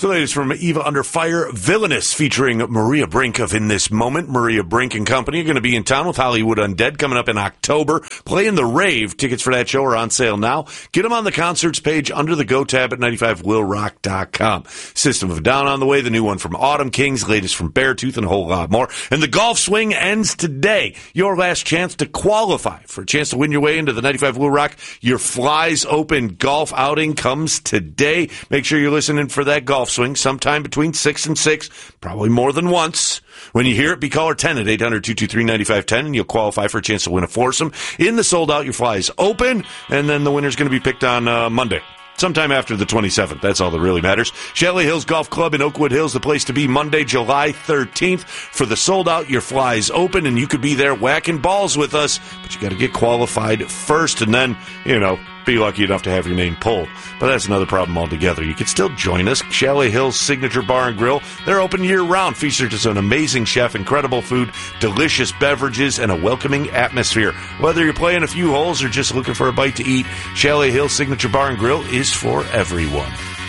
So latest from Eva Under Fire, Villainous, featuring Maria Brink of In This Moment. Maria Brink and company are going to be in town with Hollywood Undead coming up in October. Playing the Rave. Tickets for that show are on sale now. Get them on the concerts page under the Go tab at 95willrock.com. System of a Down on the way, the new one from Autumn Kings, latest from Beartooth, and a whole lot more. And the Golf Swing ends today. Your last chance to qualify for a chance to win your way into the 95 Will Rock. Your Flies Open golf outing comes today. Make sure you're listening for that golf swing sometime between 6 and 6, probably more than once. When you hear it, be caller 10 at 800-223-9510, and you'll qualify for a chance to win a foursome in the Sold Out Your Flies Open, and then the winner's going to be picked on Monday. Sometime after the 27th. That's all that really matters. Chalet Hills Golf Club in Oakwood Hills, the place to be, Monday, July 13th for the Sold Out Your Flies Open, and you could be there whacking balls with us, but you got to get qualified first, and then, be lucky enough to have your name pulled. But that's another problem altogether. You can still join us. Chalet Hills Signature Bar and Grill. They're open year-round. Features an amazing chef, incredible food, delicious beverages, and a welcoming atmosphere. Whether you're playing a few holes or just looking for a bite to eat, Chalet Hills Signature Bar and Grill is for everyone.